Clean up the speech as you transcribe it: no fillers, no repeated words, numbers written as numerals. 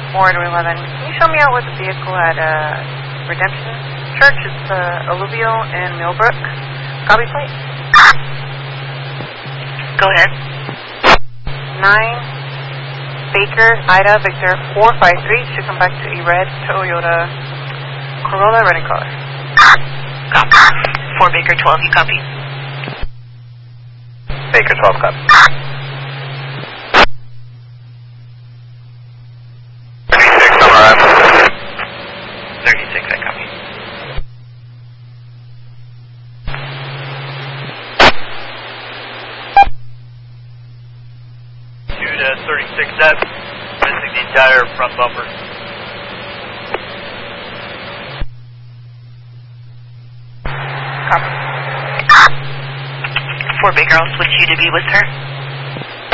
4 to 11. Can you show me out with the vehicle at Redemption Church? It's Alluvial and Millbrook. Copy plate. Go ahead. 9 Baker Ida Victor 453 should come back to a red Toyota Corolla, red in color. Copy. 4 Baker 12, you copy? Baker 12, copy. 36, I'm 36, I copy. Shoot 36 up, missing the entire front bumper. Copy. 4 Baker, I'll switch you to be with her.